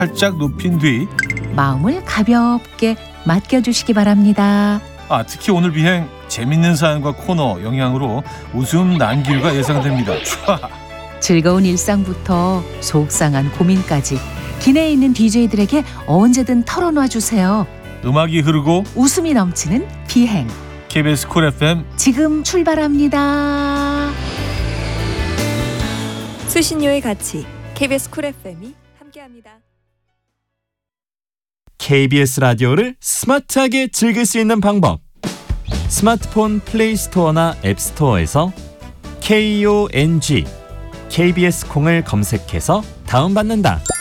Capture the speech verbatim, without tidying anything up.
살짝 높인 뒤 마음을 가볍게 맡겨주시기 바랍니다. 아, 특히 오늘 비행 재밌는 사연과 코너 영향으로 웃음 난기류가 예상됩니다. 촤! 즐거운 일상부터 속상한 고민까지 기내에 있는 디제이들에게 언제든 털어놔 주세요. 음악이 흐르고 웃음이 넘치는 비행. 케이비에스 쿨 에프엠 지금 출발합니다. 수신료의 가치 케이비에스 쿨 에프엠이 함께합니다. 케이비에스 라디오를 스마트하게 즐길 수 있는 방법. 스마트폰 플레이 스토어나 앱 스토어에서 케이오엔지 케이비에스 콩을 검색해서 다운받는다.